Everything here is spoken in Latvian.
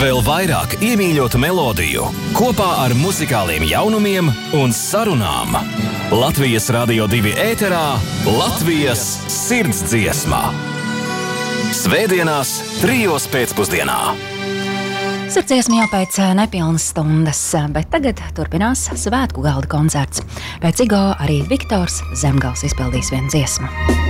Vēl vairāk iemīļotu melodiju, kopā ar muzikāliem jaunumiem un sarunām. Latvijas Radio 2 ēterā Latvijas sirdsdziesma. Svētdienās 3:00 pēcpusdienā. Sirdsdziesma jau pēc nepilnas stundas, bet tagad turpinās svētku galda koncerts. Pēc Igo arī Viktors Zemgals izpildīs vienu dziesmu.